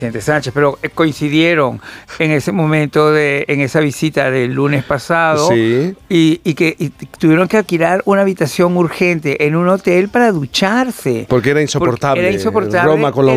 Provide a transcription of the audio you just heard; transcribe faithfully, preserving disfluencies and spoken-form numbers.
Vicente Sánchez, pero coincidieron en ese momento, de, en esa visita del lunes pasado, sí. y, y que y tuvieron que alquilar una habitación urgente en un hotel para ducharse. Porque era insoportable. Porque era insoportable Roma con la